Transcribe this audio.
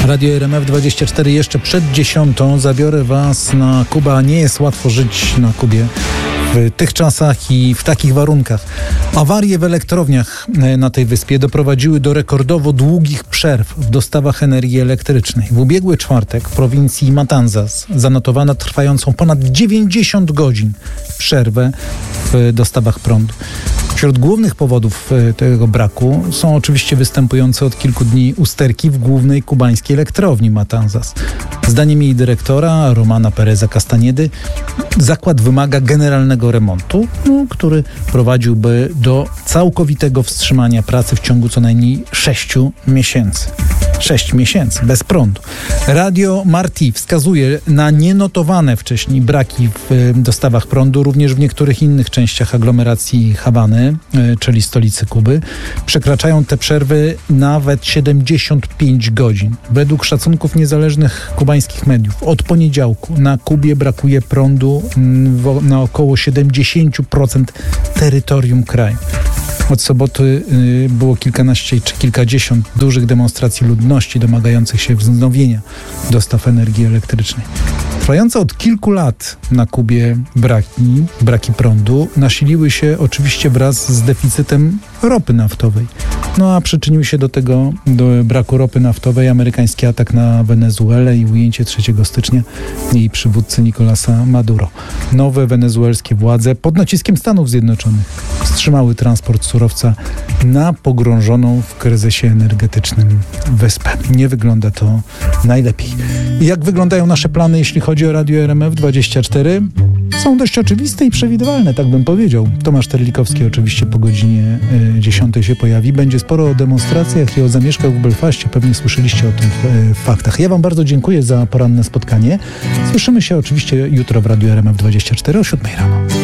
Radio RMF24 jeszcze przed 10 zabiorę Was na Kubę, a nie jest łatwo żyć na Kubie w tych czasach i w takich warunkach. Awarie w elektrowniach na tej wyspie doprowadziły do rekordowo długich przerw w dostawach energii elektrycznej. W ubiegły czwartek w prowincji Matanzas zanotowano trwającą ponad 90 godzin przerwę w dostawach prądu. Wśród głównych powodów tego braku są oczywiście występujące od kilku dni usterki w głównej kubańskiej elektrowni Matanzas. Zdaniem jej dyrektora Romana Pereza Castaniedy zakład wymaga generalnego remontu, który prowadziłby do całkowitego wstrzymania pracy w ciągu co najmniej 6 miesięcy. 6 miesięcy bez prądu. Radio Marti wskazuje na nienotowane wcześniej braki w dostawach prądu również w niektórych innych częściach aglomeracji Hawany, czyli stolicy Kuby. Przekraczają te przerwy nawet 75 godzin. Według szacunków niezależnych kubańskich mediów od poniedziałku na Kubie brakuje prądu na około 70% terytorium kraju. Od soboty było kilkanaście czy kilkadziesiąt dużych demonstracji ludności domagających się wznowienia dostaw energii elektrycznej. Trwające od kilku lat na Kubie braki prądu nasiliły się oczywiście wraz z deficytem ropy naftowej. A przyczynił się do braku ropy naftowej amerykański atak na Wenezuelę i ujęcie 3 stycznia jej przywódcy Nicolasa Maduro. Nowe wenezuelskie władze pod naciskiem Stanów Zjednoczonych wstrzymały transport surowca na pogrążoną w kryzysie energetycznym wyspę. Nie wygląda to najlepiej. Jak wyglądają nasze plany, jeśli chodzi o Radio RMF24? Są dość oczywiste i przewidywalne, tak bym powiedział. Tomasz Terlikowski oczywiście po godzinie 10 się pojawi. Będzie sporo o demonstracjach i o zamieszkach w Belfaście. Pewnie słyszeliście o tych faktach. Ja Wam bardzo dziękuję za poranne spotkanie. Słyszymy się oczywiście jutro w Radio RMF24 o 7 rano.